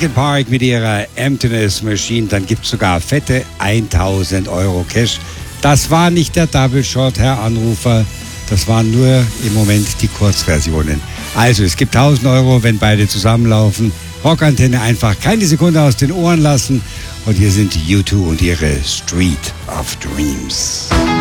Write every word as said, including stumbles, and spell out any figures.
Linkin Park mit ihrer Emptiness Machine. Dann gibt es sogar fette tausend Euro Cash. Das war nicht der Double Shot, Herr Anrufer. Das waren nur im Moment die Kurzversionen. Also es gibt tausend Euro, wenn beide zusammenlaufen. Rockantenne einfach keine Sekunde aus den Ohren lassen. Und hier sind U zwei und ihre Street of Dreams.